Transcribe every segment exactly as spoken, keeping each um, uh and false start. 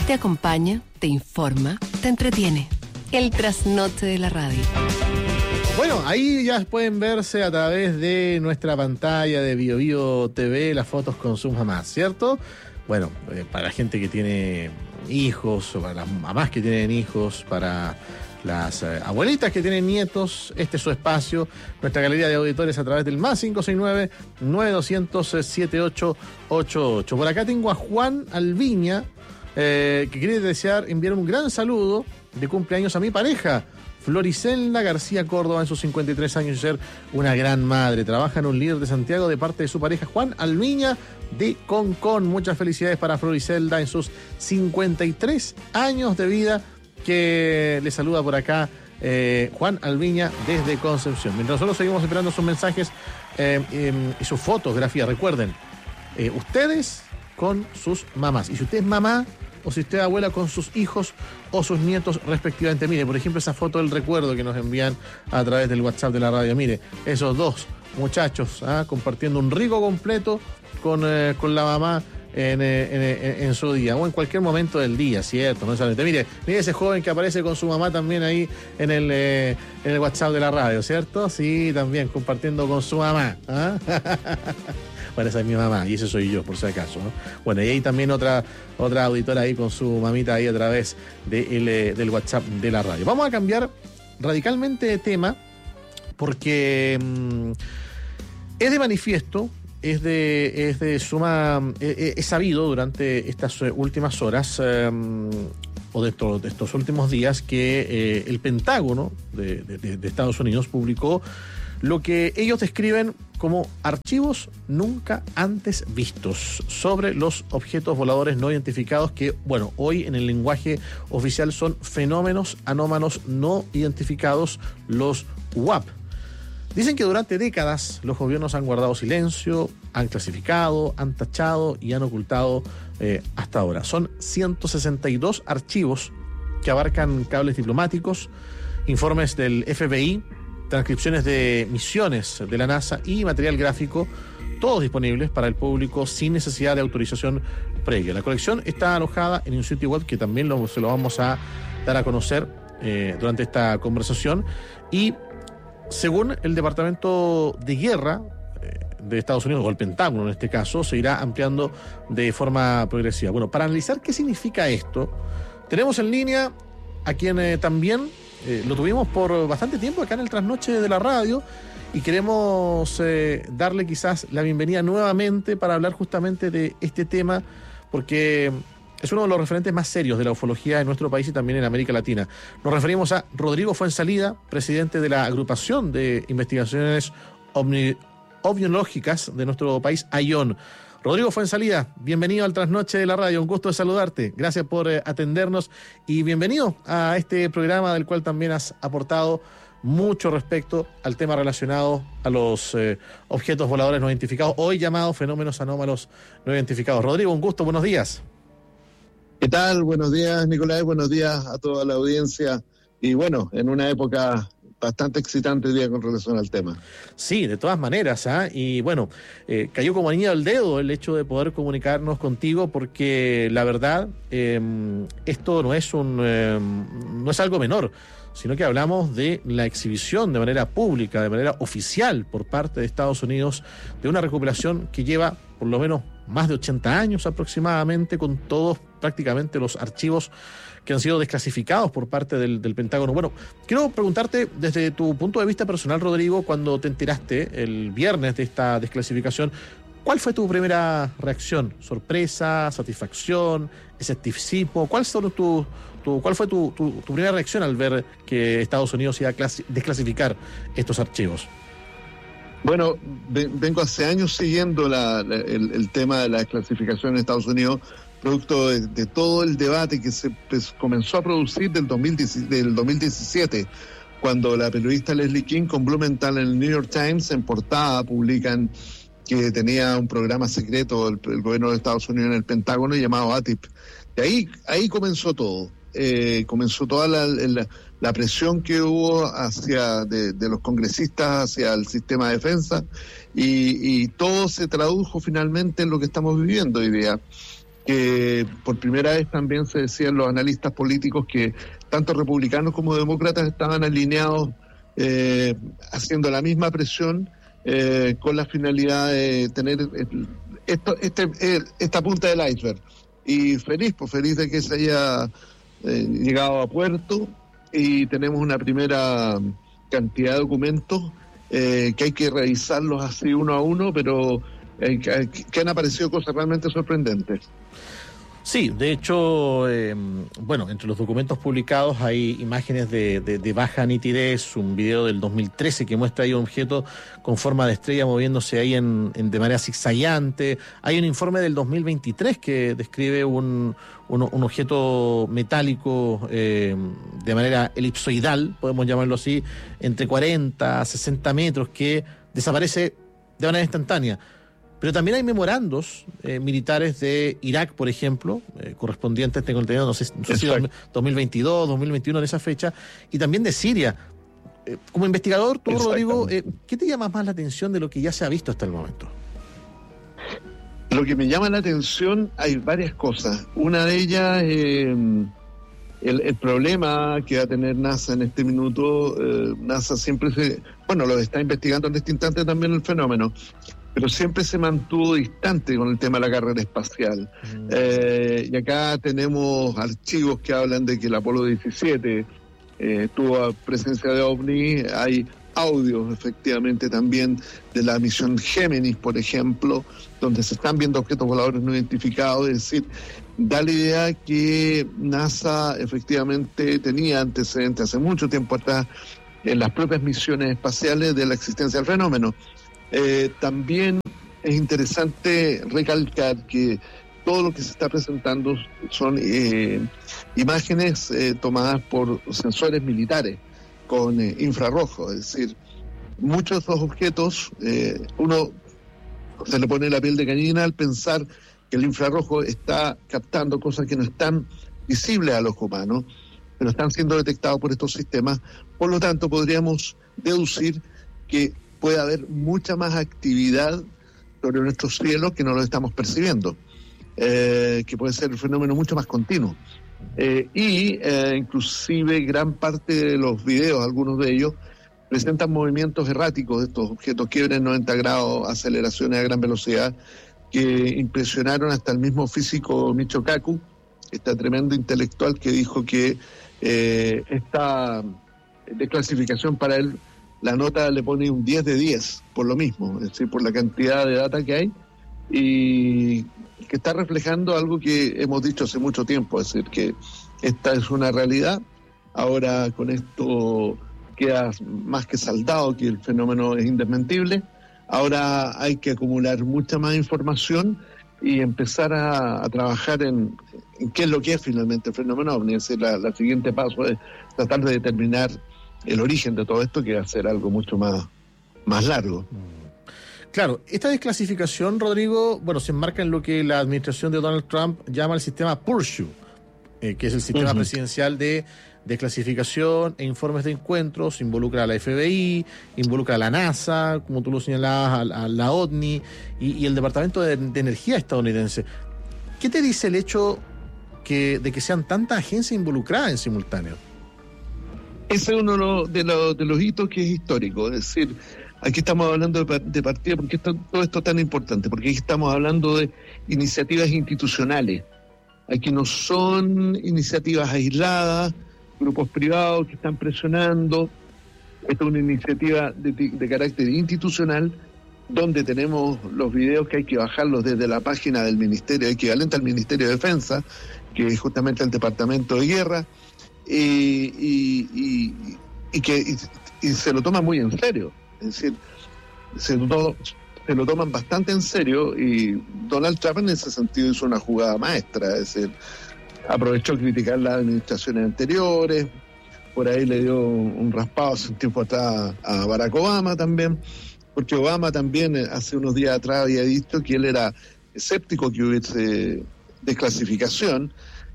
Te acompaña, te informa, te entretiene. El trasnoche de la radio. Bueno, ahí ya pueden verse a través de nuestra pantalla de Bio Bio T V las fotos con sus mamás, ¿cierto? Bueno, eh, para la gente que tiene hijos, o para las mamás que tienen hijos, para las eh, abuelitas que tienen nietos, este es su espacio, nuestra galería de auditores a través del más cinco seis nueve, nueve dos cero cero, siete ocho ocho ocho. Por acá tengo a Juan Alviña, eh, que quiere desear enviar un gran saludo de cumpleaños a mi pareja, Floricelda García Córdoba, en sus cincuenta y tres años, y ser una gran madre. Trabaja en un líder de Santiago de parte de su pareja Juan Alviña de Concón. Muchas felicidades para Floricelda en sus cincuenta y tres años de vida, que le saluda por acá eh, Juan Alviña desde Concepción. Mientras nosotros seguimos esperando sus mensajes eh, eh, y sus fotografías, recuerden, eh, ustedes con sus mamás. Y si usted es mamá, o si usted es abuela, con sus hijos o sus nietos respectivamente. Mire, por ejemplo, esa foto del recuerdo que nos envían a través del WhatsApp de la radio. Mire, esos dos muchachos ¿ah? compartiendo un rico completo con, eh, con la mamá en, eh, en, en su día, o en cualquier momento del día, ¿cierto? No solamente. Mire, mire ese joven que aparece con su mamá también ahí en el, eh, en el WhatsApp de la radio, ¿cierto? Sí, también compartiendo con su mamá. ¿ah? Bueno, esa es mi mamá y ese soy yo, por si acaso, ¿no? Bueno, y ahí también otra, otra auditora ahí con su mamita ahí a través de el, del WhatsApp de la radio. Vamos a cambiar radicalmente de tema porque mmm, es de manifiesto, es de, es de suma, es, es sabido durante estas últimas horas um, o de, esto, de estos últimos días que eh, el Pentágono de, de, de Estados Unidos publicó lo que ellos describen como archivos nunca antes vistos sobre los objetos voladores no identificados que, bueno, hoy en el lenguaje oficial son fenómenos anómalos no identificados, los U A P. Dicen que durante décadas los gobiernos han guardado silencio, han clasificado, han tachado y han ocultado eh, hasta ahora. Son ciento sesenta y dos archivos que abarcan cables diplomáticos, informes del F B I, transcripciones de misiones de la NASA y material gráfico, todos disponibles para el público sin necesidad de autorización previa. La colección está alojada en un sitio web que también lo, se lo vamos a dar a conocer eh, durante esta conversación, y según el Departamento de Guerra eh, de Estados Unidos, o el Pentágono en este caso, se irá ampliando de forma progresiva. Bueno, para analizar qué significa esto, tenemos en línea a quien eh, también Eh, lo tuvimos por bastante tiempo acá en el Trasnoche de la radio, y queremos eh, darle quizás la bienvenida nuevamente para hablar justamente de este tema, porque es uno de los referentes más serios de la ufología en nuestro país y también en América Latina. Nos referimos a Rodrigo Fuenzalida, presidente de la Agrupación de Investigaciones Ovni- Ovniológicas de nuestro país, AION. Rodrigo Fuenzalida, bienvenido al Trasnoche de la radio, un gusto de saludarte, gracias por eh, atendernos y bienvenido a este programa del cual también has aportado mucho respecto al tema relacionado a los eh, objetos voladores no identificados, hoy llamados fenómenos anómalos no identificados. Rodrigo, un gusto, buenos días. ¿Qué tal? Buenos días, Nicolás, buenos días a toda la audiencia, y bueno, en una época bastante excitante día con relación al tema. Sí, de todas maneras, ¿eh? Y bueno, eh, cayó como anillo al dedo el hecho de poder comunicarnos contigo, porque la verdad, eh, esto no es un eh, no es algo menor, sino que hablamos de la exhibición de manera pública, de manera oficial por parte de Estados Unidos, de una recopilación que lleva por lo menos más de ochenta años aproximadamente, con todos prácticamente los archivos que han sido desclasificados por parte del, del Pentágono. Bueno, quiero preguntarte desde tu punto de vista personal, Rodrigo, cuando te enteraste el viernes de esta desclasificación, ¿cuál fue tu primera reacción? ¿Sorpresa, satisfacción, escepticismo? ¿Cuál, son tu, tu, cuál fue tu, tu, tu primera reacción al ver que Estados Unidos iba a clasi- desclasificar estos archivos? Bueno, vengo hace años siguiendo la, la, el, el tema de la desclasificación en Estados Unidos, producto de, de todo el debate que se pues, comenzó a producir del, dos mil diez, del dos mil diecisiete, cuando la periodista Leslie King con Blumenthal en el New York Times en portada publican que tenía un programa secreto el, el gobierno de Estados Unidos en el Pentágono llamado A T I P. Y ahí, ahí comenzó todo. Eh, comenzó toda la, la, la presión que hubo hacia de, de los congresistas hacia el sistema de defensa, y, y todo se tradujo finalmente en lo que estamos viviendo hoy día. que por primera vez también se decían los analistas políticos que tanto republicanos como demócratas estaban alineados eh, haciendo la misma presión eh, con la finalidad de tener esto, este, esta punta del iceberg. Y feliz, pues feliz de que se haya eh, llegado a puerto y tenemos una primera cantidad de documentos eh, que hay que revisarlos así uno a uno, pero eh, que, que han aparecido cosas realmente sorprendentes. Sí, de hecho, eh, bueno, entre los documentos publicados hay imágenes de, de, de baja nitidez, un video del dos mil trece que muestra ahí un objeto con forma de estrella moviéndose ahí en, en de manera zigzagueante. Hay un informe del dos mil veintitrés que describe un, un, un objeto metálico eh, de manera elipsoidal, podemos llamarlo así, entre cuarenta a sesenta metros, que desaparece de manera instantánea. Pero también hay memorandos eh, militares de Irak, por ejemplo, eh, correspondientes a este contenido, no sé, no sé si dos mil veintidós, dos mil veintiuno, en esa fecha, y también de Siria. Eh, como investigador, tú, Rodrigo, eh, ¿qué te llama más la atención de lo que ya se ha visto hasta el momento? Lo que me llama la atención, hay varias cosas. Una de ellas, eh, el, el problema que va a tener NASA en este minuto. eh, NASA siempre se, bueno, lo está investigando en este instante también el fenómeno, pero siempre se mantuvo distante con el tema de la carrera espacial. Mm. Eh, y acá tenemos archivos que hablan de que el Apolo diecisiete eh, tuvo presencia de ovni. Hay audios, efectivamente, también de la misión Géminis, por ejemplo, donde se están viendo objetos voladores no identificados. Es decir, da la idea que NASA efectivamente tenía antecedentes hace mucho tiempo atrás en las propias misiones espaciales de la existencia del fenómeno. Eh, también es interesante recalcar que todo lo que se está presentando son eh, imágenes eh, tomadas por sensores militares con eh, infrarrojo, es decir, muchos de esos objetos, eh, uno se le pone la piel de gallina al pensar que el infrarrojo está captando cosas que no están visibles al ojo humano, pero están siendo detectados por estos sistemas. Por lo tanto, podríamos deducir que puede haber mucha más actividad sobre nuestros cielos que no lo estamos percibiendo, eh, que puede ser un fenómeno mucho más continuo. Eh, y eh, inclusive gran parte de los videos, algunos de ellos, presentan movimientos erráticos de estos objetos, quiebres noventa grados, aceleraciones a gran velocidad, que impresionaron hasta el mismo físico Michio Kaku, este tremendo intelectual que dijo que eh, esta desclasificación para él, la nota le pone un diez de diez, por lo mismo, es decir, por la cantidad de data que hay, y que está reflejando algo que hemos dicho hace mucho tiempo, es decir, que esta es una realidad. Ahora con esto queda más que saldado que el fenómeno es indesmentible. Ahora hay que acumular mucha más información y empezar a, a trabajar en, en qué es lo que es finalmente el fenómeno ovni. Es decir, la, la siguiente paso es tratar de determinar el origen de todo esto, que va a ser algo mucho más, más largo. Claro, esta desclasificación, Rodrigo, bueno, se enmarca en lo que la administración de Donald Trump llama el sistema Pursuit, eh, que es el sistema uh-huh. presidencial de desclasificación e informes de encuentros. Involucra a la F B I, involucra a la NASA, como tú lo señalabas, a, a la O T N I y, y el Departamento de, de Energía estadounidense. ¿Qué te dice el hecho que, de que sean tantas agencias involucradas en simultáneo? Ese es uno de los, de, los, de los hitos que es histórico. Es decir, aquí estamos hablando de, de partida, porque esto, todo esto es tan importante, porque aquí estamos hablando de iniciativas institucionales. Aquí no son iniciativas aisladas, grupos privados que están presionando. Esta es una iniciativa de, de carácter institucional, donde tenemos los videos que hay que bajarlos desde la página del Ministerio, equivalente al Ministerio de Defensa, que es justamente el Departamento de Guerra, y, y, y, y que y, y se lo toman muy en serio. Es decir, se lo, se lo toman bastante en serio, y Donald Trump en ese sentido hizo una jugada maestra. Es decir, aprovechó criticar las administraciones anteriores, por ahí le dio un raspado hace un tiempo atrás a Barack Obama también, porque Obama también hace unos días atrás había dicho que él era escéptico que hubiese desclasificación,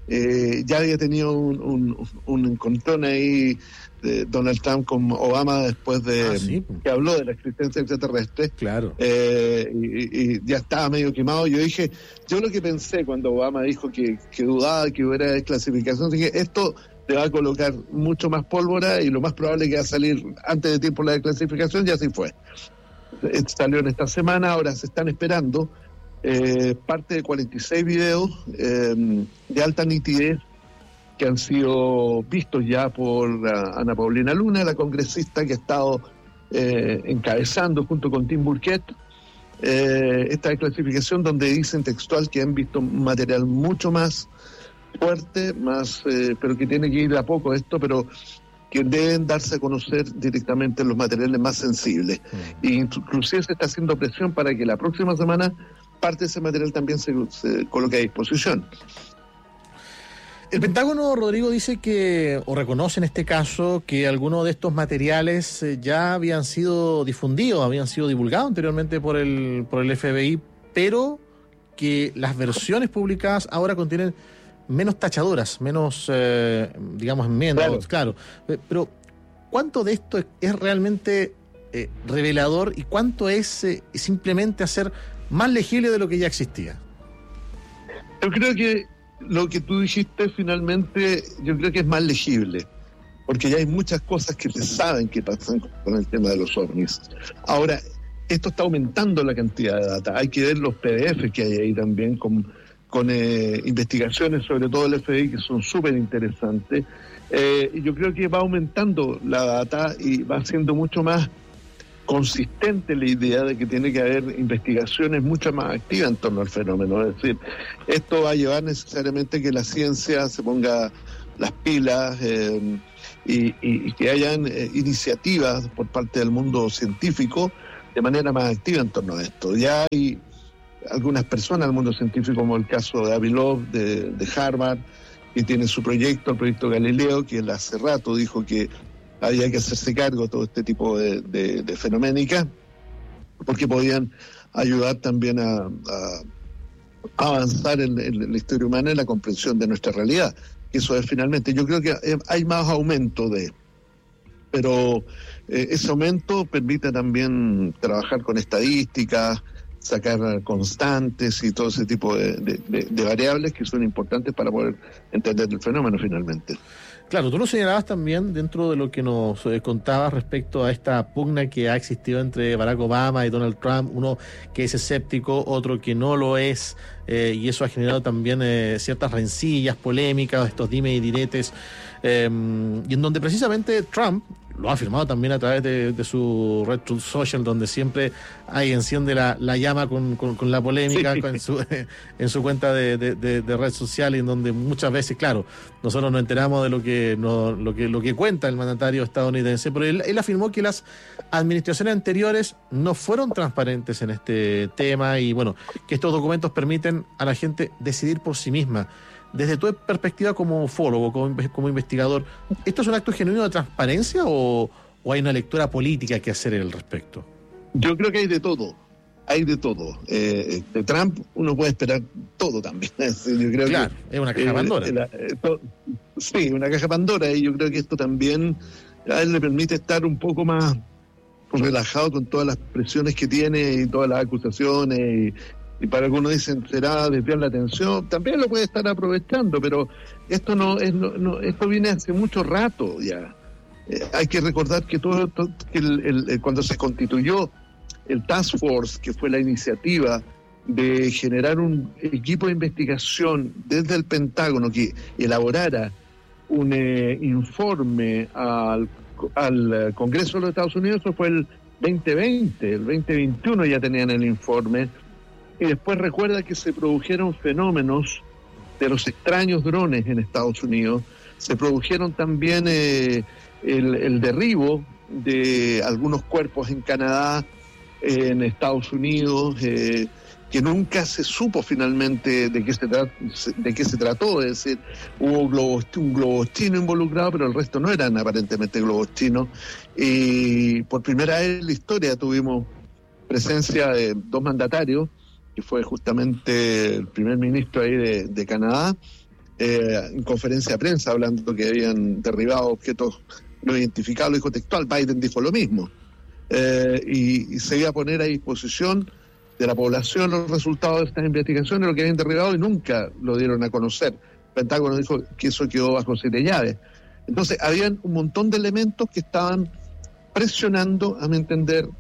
eh, ya había tenido un, un, un encontrón ahí de Donald Trump con Obama después de ah, ¿sí? que habló de la existencia extraterrestre. Claro. Eh, y, y ya estaba medio quemado. Yo dije, yo lo que pensé cuando Obama dijo que, que dudaba que hubiera desclasificación, dije, esto le va a colocar mucho más pólvora y lo más probable es que va a salir antes de tiempo la desclasificación, y así fue. Salió en esta semana, ahora se están esperando eh, parte de cuarenta y seis videos eh, de alta nitidez que han sido vistos ya por uh, Ana Paulina Luna, la congresista que ha estado eh, encabezando junto con Tim Burchett eh, esta desclasificación, donde dicen textual que han visto material mucho más fuerte, más eh, pero que tiene que ir a poco esto, pero que deben darse a conocer directamente los materiales más sensibles. Mm. Y inclusive se está haciendo presión para que la próxima semana parte de ese material también se, se coloque a disposición. El Pentágono, Rodrigo, dice que, o reconoce en este caso, que algunos de estos materiales ya habían sido difundidos, habían sido divulgados anteriormente por el, por el F B I, pero que las versiones publicadas ahora contienen menos tachaduras, menos, eh, digamos, enmiendas, claro. claro. Pero, ¿cuánto de esto es, es realmente eh, revelador y cuánto es eh, simplemente hacer más legible de lo que ya existía? Yo creo que lo que tú dijiste finalmente, yo creo que es más legible, porque ya hay muchas cosas que se saben que pasan con el tema de los ovnis. Ahora, esto está aumentando la cantidad de data. Hay que ver los P D F que hay ahí también con, con eh, investigaciones, sobre todo el F B I, que son súper interesantes. Eh, y yo creo que va aumentando la data y va siendo mucho más consistente la idea de que tiene que haber investigaciones mucho más activas en torno al fenómeno. Es decir, esto va a llevar necesariamente que la ciencia se ponga las pilas eh, y, y, y que hayan eh, iniciativas por parte del mundo científico de manera más activa en torno a esto. Ya hay algunas personas del mundo científico, como el caso de Avilov de, de Harvard, que tiene su proyecto, el proyecto Galileo, que él hace rato dijo que había que hacerse cargo de todo este tipo de, de, de fenoménica, porque podían ayudar también a, a avanzar en, en la historia humana, en la comprensión de nuestra realidad. Eso es finalmente, yo creo que hay más aumento de, pero eh, ese aumento permite también trabajar con estadísticas, sacar constantes y todo ese tipo de, de, de, de variables que son importantes para poder entender el fenómeno finalmente. Claro, tú lo señalabas también dentro de lo que nos eh, contabas respecto a esta pugna que ha existido entre Barack Obama y Donald Trump, uno que es escéptico, otro que no lo es, eh, y eso ha generado también eh, ciertas rencillas, polémicas, estos dime y diretes, eh, y en donde precisamente Trump lo ha afirmado también a través de, de su red Truth Social, donde siempre ahí enciende la, la llama con, con, con la polémica, sí. con su, en su cuenta de, de, de, de red social, y en donde muchas veces, claro, nosotros nos enteramos de lo que, no, lo que, lo que cuenta el mandatario estadounidense, pero él, él afirmó que las administraciones anteriores no fueron transparentes en este tema, y bueno, que estos documentos permiten a la gente decidir por sí misma. Desde tu perspectiva como ufólogo, como, como investigador, ¿esto es un acto genuino de transparencia o, o hay una lectura política que hacer al respecto? Yo creo que hay de todo, hay de todo. Eh, de Trump uno puede esperar todo también. Yo creo claro, que, es una caja eh, Pandora. La, eh, to, sí, una caja Pandora, y yo creo que esto también a él le permite estar un poco más relajado con todas las presiones que tiene y todas las acusaciones y, y para algunos dicen será desviar la atención, también lo puede estar aprovechando, pero esto no es no, no esto viene hace mucho rato ya. Eh, hay que recordar que todo, todo que el, el, el, cuando se constituyó el Task Force, que fue la iniciativa de generar un equipo de investigación desde el Pentágono que elaborara un eh, informe al, al Congreso de los Estados Unidos, eso fue el veinte veinte, el veinte veintiuno ya tenían el informe. Y después recuerda que se produjeron fenómenos de los extraños drones en Estados Unidos, se produjeron también eh, el, el derribo de algunos cuerpos en Canadá, eh, en Estados Unidos, eh, que nunca se supo finalmente de qué se, tra- de qué se trató, es decir, hubo globos, un globo chino involucrado, pero el resto no eran aparentemente globos chinos, y por primera vez en la historia tuvimos presencia de dos mandatarios, que fue justamente el primer ministro ahí de, de Canadá, eh, en conferencia de prensa hablando que habían derribado objetos no identificados, lo dijo textual. Biden dijo lo mismo. Eh, y, y se iba a poner a disposición de la población los resultados de estas investigaciones, lo que habían derribado, y nunca lo dieron a conocer. El Pentágono dijo que eso quedó bajo siete llaves. Entonces, habían un montón de elementos que estaban presionando, a mi entender,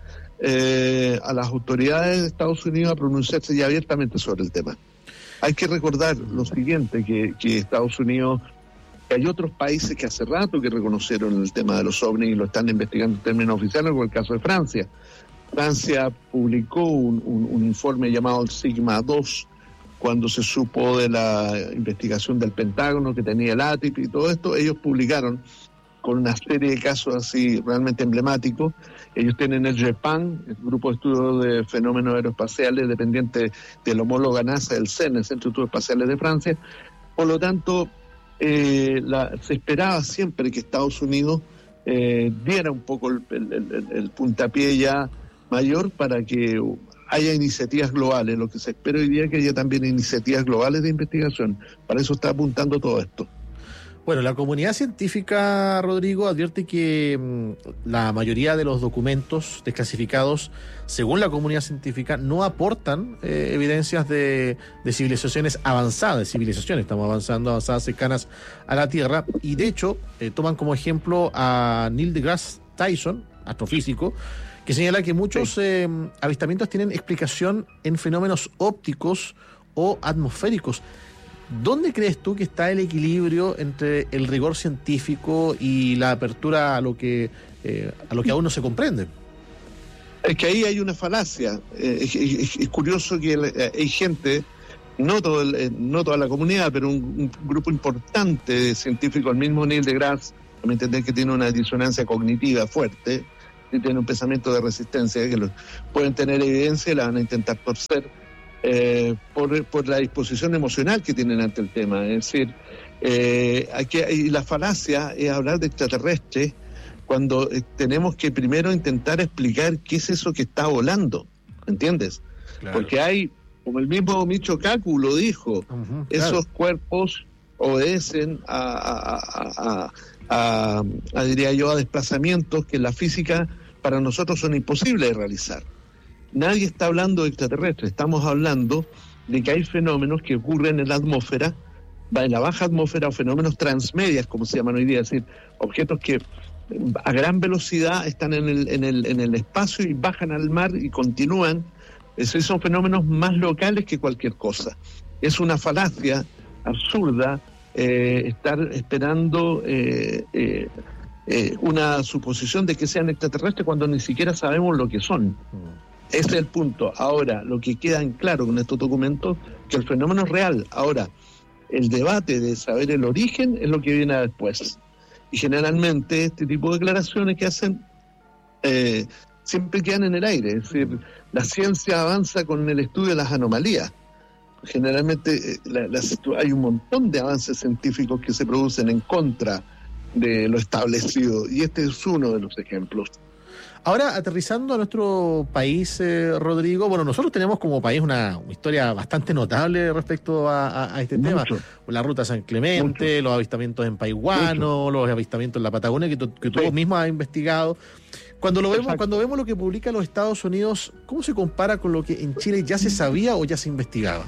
eh, a las autoridades de Estados Unidos a pronunciarse ya abiertamente sobre el tema. Hay que recordar lo siguiente, que, que Estados Unidos, que hay otros países que hace rato que reconocieron el tema de los ovnis y lo están investigando en términos oficiales, como el caso de Francia. Francia publicó un, un, un informe llamado el Sigma dos, cuando se supo de la investigación del Pentágono que tenía el A T I P y todo esto. Ellos publicaron con una serie de casos así realmente emblemáticos. Ellos tienen el GEPAN, el Grupo de Estudios de Fenómenos Aeroespaciales, dependiente del homólogo NASA del C E R N, el Centro de Estudios Espaciales de Francia. Por lo tanto, eh, la, se esperaba siempre que Estados Unidos eh, diera un poco el, el, el, el puntapié ya mayor para que haya iniciativas globales. Lo que se espera hoy día es que haya también iniciativas globales de investigación. Para eso está apuntando todo esto. Bueno, la comunidad científica, Rodrigo, advierte que mmm, la mayoría de los documentos desclasificados, según la comunidad científica, no aportan eh, evidencias de, de civilizaciones avanzadas, de civilizaciones, estamos avanzando, avanzadas cercanas a la Tierra, y de hecho eh, toman como ejemplo a Neil deGrasse Tyson, astrofísico, que señala que muchos sí. eh, avistamientos tienen explicación en fenómenos ópticos o atmosféricos. ¿Dónde crees tú que está el equilibrio entre el rigor científico y la apertura a lo que eh, a lo que aún no se comprende? Es que ahí hay una falacia. Eh, es, es, es curioso que eh, hay gente, no, todo el, eh, no toda la comunidad, pero un, un grupo importante de científicos, el mismo Neil deGrasse, a mi entender que tiene una disonancia cognitiva fuerte, y tiene un pensamiento de resistencia, que lo, pueden tener evidencia y la van a intentar torcer. Eh, por, por la disposición emocional que tienen ante el tema. Es decir, eh, hay que, y la falacia es hablar de extraterrestres cuando eh, tenemos que primero intentar explicar qué es eso que está volando, ¿entiendes? Claro. Porque hay, como el mismo Michio Kaku lo dijo, uh-huh, esos claro. cuerpos obedecen a, a, a, a, a, a, diría yo, a desplazamientos que en la física para nosotros son imposibles de realizar. Nadie está hablando de extraterrestres, estamos hablando de que hay fenómenos que ocurren en la atmósfera, en la baja atmósfera, o fenómenos transmedias, como se llaman hoy día, es decir, objetos que a gran velocidad están en el, en el, en el espacio y bajan al mar y continúan. Esos son fenómenos más locales que cualquier cosa. Es una falacia absurda eh, estar esperando eh, eh, eh, una suposición de que sean extraterrestres cuando ni siquiera sabemos lo que son. Ese es el punto. Ahora, lo que queda en claro con estos documentos, que el fenómeno es real. Ahora, el debate de saber el origen es lo que viene después. Y generalmente este tipo de declaraciones que hacen eh, siempre quedan en el aire. Es decir, la ciencia avanza con el estudio de las anomalías. Generalmente eh, la, la, hay un montón de avances científicos que se producen en contra de lo establecido. Y este es uno de los ejemplos. Ahora, aterrizando a nuestro país, eh, Rodrigo, bueno, nosotros tenemos como país una, una historia bastante notable respecto a, a, a este Mucho. tema. La ruta San Clemente, Mucho. los avistamientos en Paihuano, Mucho. los avistamientos en la Patagonia, que, tu, que tú sí. mismo has investigado. Cuando lo vemos, cuando vemos lo que publican los Estados Unidos, ¿cómo se compara con lo que en Chile ya se sabía o ya se investigaba?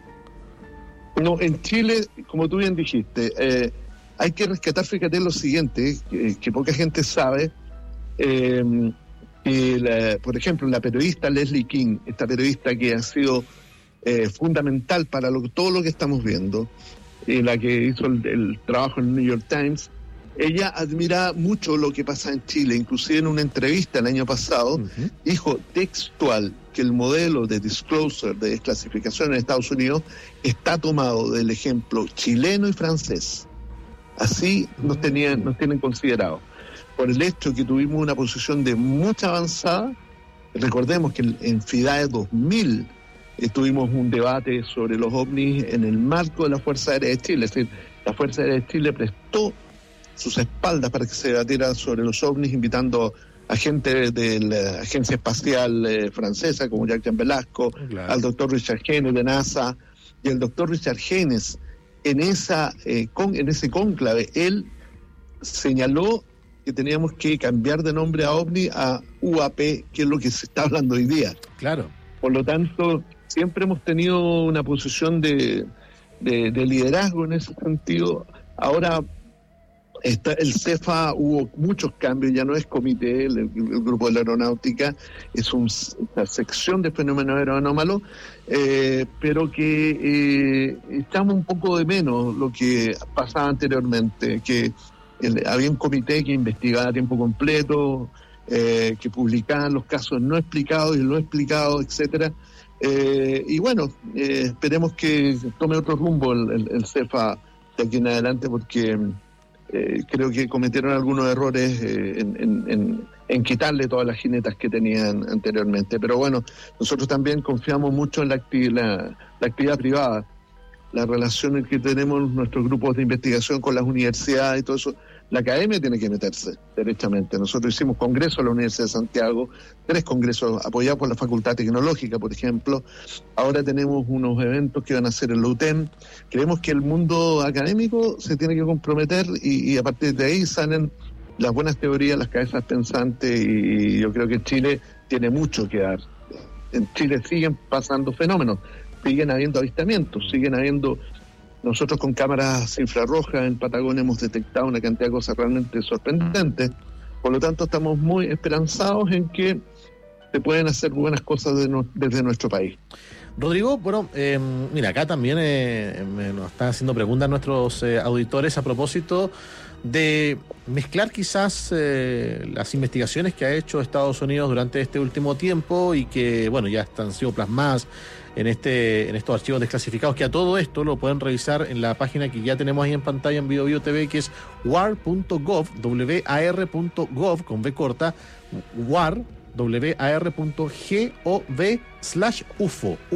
No, en Chile, como tú bien dijiste, eh, hay que rescatar, fíjate, lo siguiente, que, que poca gente sabe. Eh, y la, por ejemplo, la periodista Leslie King, esta periodista que ha sido eh, fundamental para lo, todo lo que estamos viendo, y la que hizo el, el trabajo en el New York Times, ella admira mucho lo que pasa en Chile. Inclusive en una entrevista el año pasado, uh-huh. dijo textual que el modelo de disclosure, de desclasificación en Estados Unidos, está tomado del ejemplo chileno y francés. Así nos, tenían, nos tienen considerado. Por el hecho que tuvimos una posición de mucha avanzada. Recordemos que en FIDAE dos mil eh, tuvimos un debate sobre los ovnis en el marco de la Fuerza Aérea de Chile. Es decir, la Fuerza Aérea de Chile prestó sus espaldas para que se debatiera sobre los ovnis, invitando a gente de la Agencia Espacial eh, Francesa, como Jacques Velasco, claro. al doctor Richard Haynes de NASA, y el doctor Richard Haynes en esa eh, con, en ese cónclave él señaló que teníamos que cambiar de nombre a OVNI a U A P, que es lo que se está hablando hoy día. Claro. Por lo tanto, siempre hemos tenido una posición de, de, de liderazgo en ese sentido. Ahora, está, el CEFA hubo muchos cambios, ya no es comité, el, el grupo de la aeronáutica, es un, una sección de fenómenos aeroanómalos, eh, pero que eh, echamos un poco de menos lo que pasaba anteriormente, que el, había un comité que investigaba a tiempo completo, eh, que publicaba los casos no explicados y no explicados, etcétera. Eh, y bueno, eh, esperemos que tome otro rumbo el, el, el CEFA de aquí en adelante, porque eh, creo que cometieron algunos errores eh, en, en, en, en quitarle todas las jinetas que tenían anteriormente. Pero bueno, nosotros también confiamos mucho en la, acti- la, la actividad privada, las relaciones que tenemos nuestros grupos de investigación con las universidades y todo eso. La academia tiene que meterse derechamente. Nosotros hicimos congresos en la Universidad de Santiago, tres congresos apoyados por la Facultad Tecnológica, por ejemplo. Ahora tenemos unos eventos que van a hacer en la U T E M. Creemos que el mundo académico se tiene que comprometer y, y a partir de ahí salen las buenas teorías, las cabezas pensantes, y yo creo que Chile tiene mucho que dar. En Chile siguen pasando fenómenos, siguen habiendo avistamientos, siguen habiendo... Nosotros con cámaras infrarrojas en Patagonia hemos detectado una cantidad de cosas realmente sorprendentes. Por lo tanto, estamos muy esperanzados en que se pueden hacer buenas cosas de no, desde nuestro país. Rodrigo, bueno, eh, mira, acá también eh, me nos están haciendo preguntas nuestros eh, auditores a propósito de mezclar quizás eh, las investigaciones que ha hecho Estados Unidos durante este último tiempo y que, bueno, ya están sido plasmadas en este en estos archivos desclasificados, que a todo esto lo pueden revisar en la página que ya tenemos ahí en pantalla en Bio Bio T V, que es war punto gov, w a r punto gov, con V corta, war, w a r punto gov slash ufo.